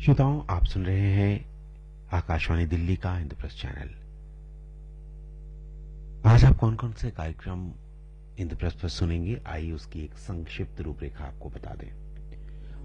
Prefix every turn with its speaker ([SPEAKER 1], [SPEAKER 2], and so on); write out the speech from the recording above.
[SPEAKER 1] श्रोताओं, आप सुन रहे हैं आकाशवाणी दिल्ली का इंद्रप्रस्थ चैनल। आज आप कौन कौन से कार्यक्रम इंद्रप्रस्थ पर सुनेंगे, आइए उसकी एक संक्षिप्त रूपरेखा आपको बता दें।